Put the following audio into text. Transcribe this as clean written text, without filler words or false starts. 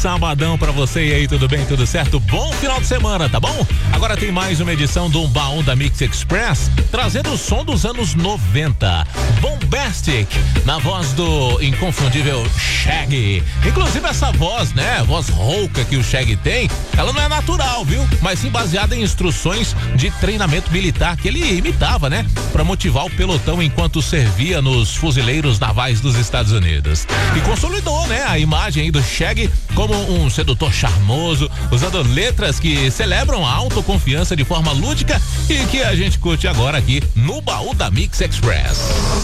Sabadão pra você, e aí, tudo bem, tudo certo? Bom final de semana, tá bom? Agora tem mais uma edição do Baú da Mix Express, trazendo o som dos anos 90. Bombastic, na voz do inconfundível Shaggy. Inclusive essa voz, né? Voz rouca que o Shaggy tem, ela não é natural, viu? Mas sim baseada em instruções de treinamento militar que ele imitava, né? Pra motivar o pelotão enquanto servia nos fuzileiros navais dos Estados Unidos. E consolidou, né? A imagem aí do Shaggy como um sedutor charmoso, usando letras que celebram a autoconfiança de forma lúdica e que a gente curte agora aqui no Baú da Mix Express.